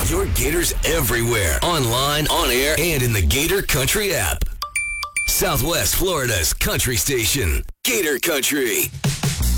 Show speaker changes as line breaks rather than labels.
Your Gators everywhere. Online, on air, and in the Gator Country app. Southwest Florida's country station. Gator Country.